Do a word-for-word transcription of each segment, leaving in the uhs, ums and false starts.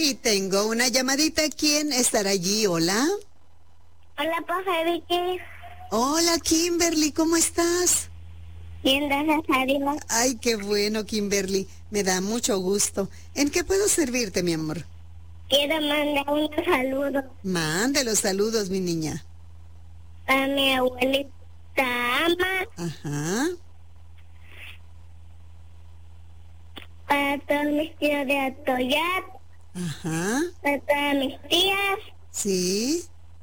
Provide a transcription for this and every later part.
Y tengo una llamadita. ¿Quién estará allí? Hola. Hola, profe Vicky. Hola, Kimberly, ¿cómo estás? Bien, gracias a Dios. Ay, qué bueno, Kimberly. Me da mucho gusto. ¿En qué puedo servirte, mi amor? Quiero mandar un saludo Mande los saludos, mi niña. a mi abuelita Ama, Ajá. para todos mis tíos de Atoyat, Ajá. para todas mis tías, Sí.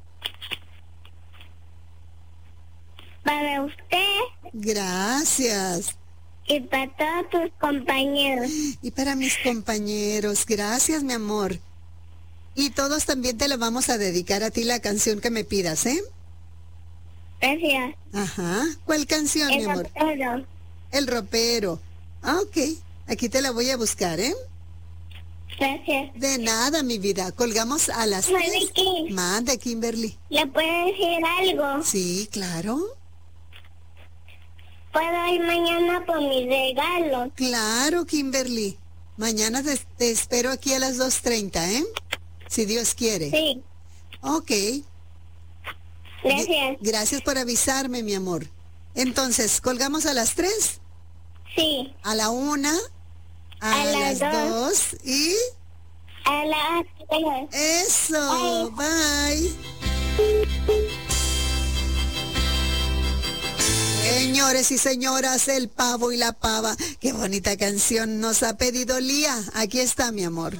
para usted Gracias. y para todos tus compañeros. Y para mis compañeros, gracias, mi amor. Y todos también te la vamos a dedicar a ti la canción que me pidas, ¿eh? Gracias. Ajá. ¿Cuál canción, mi Eso amor? es todo. El ropero. Ah, ok. Aquí te la voy a buscar, ¿eh? Gracias. De nada, mi vida. Colgamos a las Soy tres. Vicky. Manda, Kimberly. ¿Le puedo decir algo? Sí, claro. Puedo ir mañana por mis regalos. Claro, Kimberly. Mañana te, te espero aquí a las dos treinta, ¿eh? Si Dios quiere. Sí. Ok. Gracias. Gracias por avisarme, mi amor. Entonces, ¿colgamos a las tres? Sí. A la una, a, A las las dos. dos y... A las tres. Eso, bye. Señores y señoras, el pavo y la pava. Qué bonita canción nos ha pedido Lía. Aquí está, mi amor.